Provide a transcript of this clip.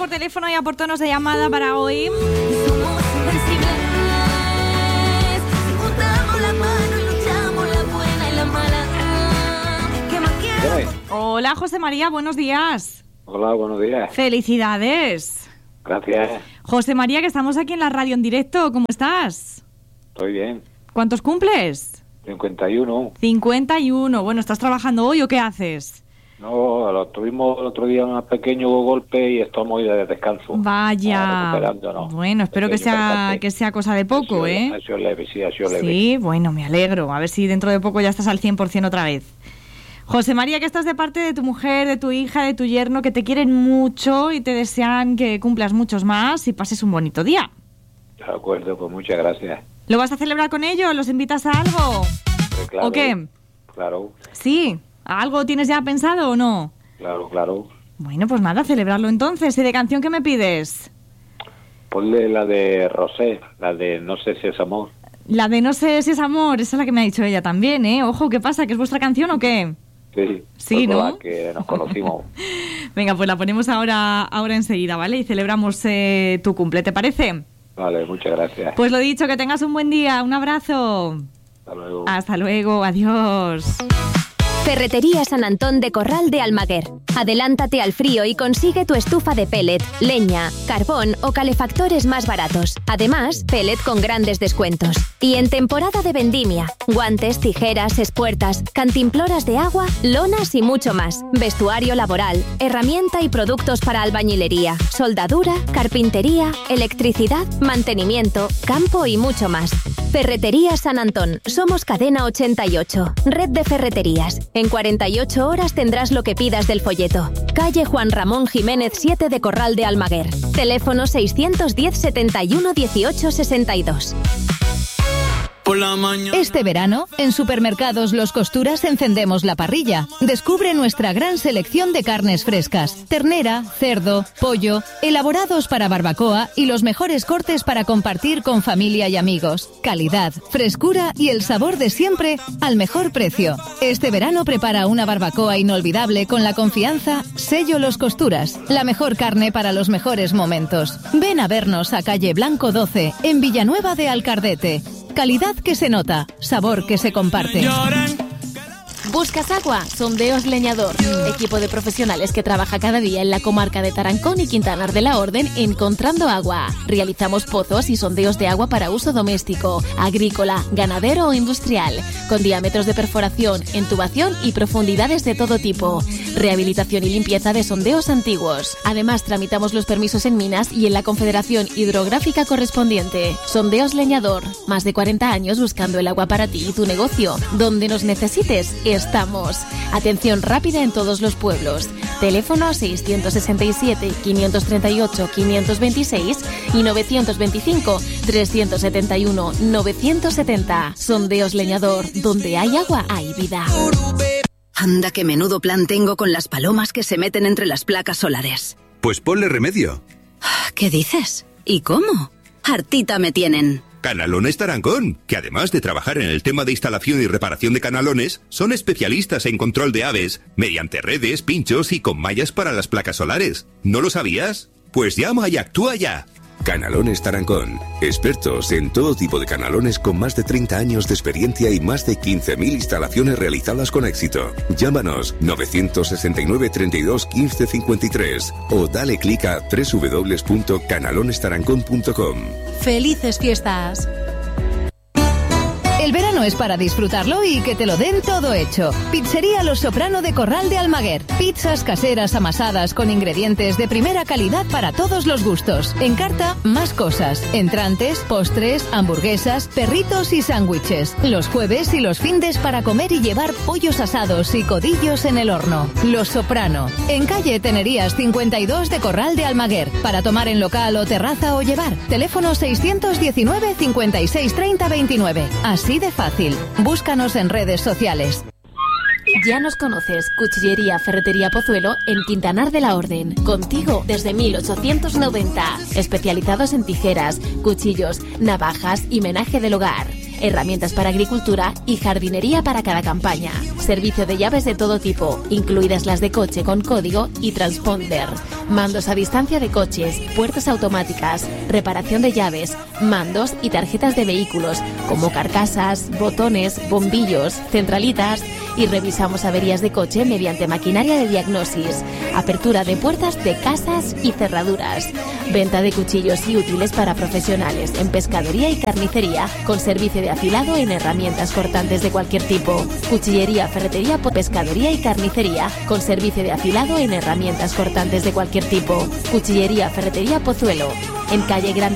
por teléfono y a por tonos de llamada para hoy. Somos invencibles. Si juntamos la mano y luchamos la buena y la mala. ¿Qué más quiero? Hola, José María, buenos días. Hola, buenos días. Felicidades. Gracias. José María, que estamos aquí en la radio en directo. ¿Cómo estás? Estoy bien. ¿Cuántos cumples? 51. 51. Bueno, ¿estás trabajando hoy o qué haces? No, lo tuvimos el otro día un pequeño golpe y estamos hoy de descanso. Vaya. Recuperándonos. Bueno, espero que sea cosa de poco, ¿eh? Ha sido leve, sí, ha sido leve. Sí, bueno, me alegro. A ver si dentro de poco ya estás al 100% otra vez. José María, que estás de parte de tu mujer, de tu hija, de tu yerno, que te quieren mucho y te desean que cumplas muchos más y pases un bonito día. De acuerdo, pues muchas gracias. ¿Lo vas a celebrar con ellos? ¿Los invitas a algo? Sí, claro, ¿O qué? Claro, Sí. ¿Algo tienes ya pensado o no? claro. Bueno, pues nada, celebrarlo entonces. ¿Y de canción qué me pides? Ponle la de Rosé, la de No sé si es amor. La de No sé si es amor, esa es la que me ha dicho ella también, ¿eh? Ojo, ¿qué pasa? ¿Que es vuestra canción o qué? Sí, Sí, por ¿no? la que nos conocimos. Venga, pues la ponemos ahora enseguida, ¿vale? Y celebramos tu cumple, ¿te parece? Vale, muchas gracias. Pues lo dicho, que tengas un buen día, un abrazo. Hasta luego. Hasta luego, adiós. Ferretería San Antón de Corral de Almaguer. Adelántate al frío y consigue tu estufa de pellet, leña, carbón o calefactores más baratos. Además, pellet con grandes descuentos. Y en temporada de vendimia, guantes, tijeras, espuertas, cantimploras de agua, lonas y mucho más. Vestuario laboral, herramienta y productos para albañilería, soldadura, carpintería, electricidad, mantenimiento, campo y mucho más. Ferretería San Antón. Somos Cadena 88. Red de ferreterías. En 48 horas tendrás lo que pidas del folleto. Calle Juan Ramón Jiménez 7 de Corral de Almaguer. Teléfono 610 71 18 62. Este verano, en Supermercados Los Costuras encendemos la parrilla. Descubre nuestra gran selección de carnes frescas, ternera, cerdo, pollo, elaborados para barbacoa y los mejores cortes para compartir con familia y amigos. Calidad, frescura y el sabor de siempre al mejor precio. Este verano prepara una barbacoa inolvidable con la confianza Sello Los Costuras, la mejor carne para los mejores momentos. Ven a vernos a calle Blanco 12, en Villanueva de Alcardete. Calidad que se nota, sabor que se comparte. ¿Buscas agua? Sondeos Leñador. Equipo de profesionales que trabaja cada día en la comarca de Tarancón y Quintanar de la Orden encontrando agua. Realizamos pozos y sondeos de agua para uso doméstico, agrícola, ganadero o industrial, con diámetros de perforación, entubación y profundidades de todo tipo. Rehabilitación y limpieza de sondeos antiguos. Además, tramitamos los permisos en minas y en la Confederación Hidrográfica correspondiente. Sondeos Leñador. Más de 40 años buscando el agua para ti y tu negocio. Donde nos necesites, estamos. Atención rápida en todos los pueblos. Teléfono 667 538 526 y 925 371 970. Sondeos Leñador. Donde hay agua, hay vida. Anda, qué menudo plan tengo con las palomas que se meten entre las placas solares. Pues ponle remedio. ¿Qué dices? ¿Y cómo? Hartita me tienen. Canalones Tarancón, que además de trabajar en el tema de instalación y reparación de canalones, son especialistas en control de aves, mediante redes, pinchos y con mallas para las placas solares. ¿No lo sabías? Pues llama y actúa ya. Canalones Tarancón, expertos en todo tipo de canalones con más de 30 años de experiencia y más de 15.000 instalaciones realizadas con éxito. Llámanos 969 32 15 53 o dale clic a www.canalonestarancón.com. ¡Felices fiestas! El verano es para disfrutarlo y que te lo den todo hecho. Pizzería Los Soprano de Corral de Almaguer. Pizzas caseras amasadas con ingredientes de primera calidad para todos los gustos. En carta, más cosas. Entrantes, postres, hamburguesas, perritos y sándwiches. Los jueves y los findes para comer y llevar pollos asados y codillos en el horno. Los Soprano. En calle Tenerías 52 de Corral de Almaguer. Para tomar en local o terraza o llevar. Teléfono 619 56 30 29. Así de fácil. Búscanos en redes sociales. Ya nos conoces, Cuchillería Ferretería Pozuelo en Quintanar de la Orden. Contigo desde 1890. Especializados en tijeras, cuchillos, navajas y menaje del hogar. Herramientas para agricultura y jardinería para cada campaña. Servicio de llaves de todo tipo, incluidas las de coche con código y transponder. Mandos a distancia de coches, puertas automáticas, reparación de llaves, mandos y tarjetas de vehículos, como carcasas, botones, bombillos, centralitas, y revisamos averías de coche mediante maquinaria de diagnosis. Apertura de puertas de casas y cerraduras. Venta de cuchillos y útiles para profesionales en pescadería y carnicería, con servicio de afilado en herramientas cortantes de cualquier tipo. Cuchillería, ferretería, pescadería y carnicería, con servicio de afilado en herramientas cortantes de cualquier tipo. Cuchillería, ferretería, Pozuelo. En calle Gran